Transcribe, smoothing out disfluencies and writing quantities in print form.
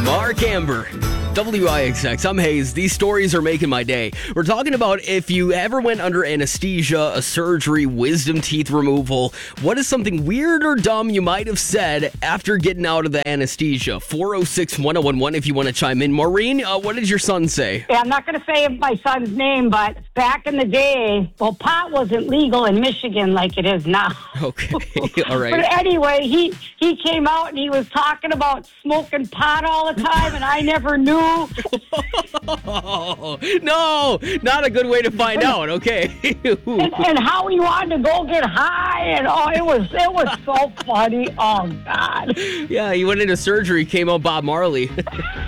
Mark Amber, WIXX. I'm Hayes. These stories are making my day. We're talking about if you ever went under anesthesia, a surgery, wisdom teeth removal. What is something weird or dumb you might have said after getting out of the anesthesia? 406-1011 if you want to chime in. Maureen, what did your son say? Yeah, I'm not going to say my son's name, but back in the day, well, pot wasn't legal in Michigan like it is now. Okay, all right. But anyway, he came out and he was talking about smoking pot all the time, and I never knew. Oh, no, not a good way to find out, okay. and how he wanted to go get high, and it was so funny. Oh, God. Yeah, he went into surgery, came out Bob Marley.